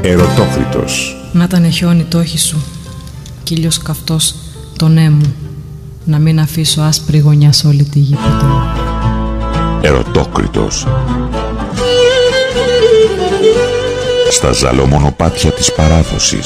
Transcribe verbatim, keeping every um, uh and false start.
Ερωτόκριτος. Να ήταν χιόνι το όχι σου κι ήλιος καυτός το ναι μου, να μην αφήσω άσπρη γωνιά σε όλη τη γη ποτέ. Ερωτόκριτος. Στα ζαλό μονοπάτια της παράδοσης.